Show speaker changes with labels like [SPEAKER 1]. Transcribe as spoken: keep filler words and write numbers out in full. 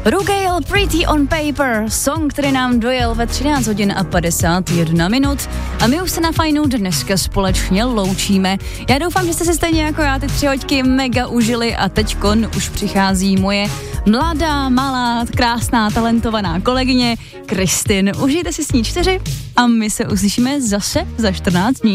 [SPEAKER 1] Rugale, Pretty on Paper, song, který nám dojel ve třináct hodin a padesát jedna minut a my už se na Fajnu dneska společně loučíme. Já doufám, že jste si stejně jako já ty tři hoďky mega užili a teďkon už přichází moje mladá, malá, krásná, talentovaná kolegyně Kristin. Užijte si s ní čtyři a my se uslyšíme zase za čtrnáct dní.